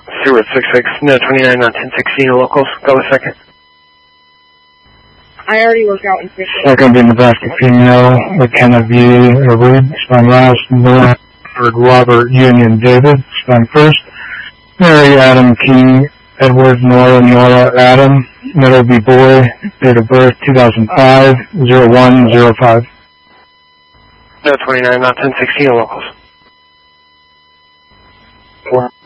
Stewart 66, no 29, not 1016 locals. Go a second. I already work out in 50. Second be Nebraska female, McKenna V. Wood, spun last, Northford Robert Union David, spun first, Mary Adam King, Edward Nora Adam, middle B. Boy, date of birth 2005, 0105. No 29, not 1016 locals. 4.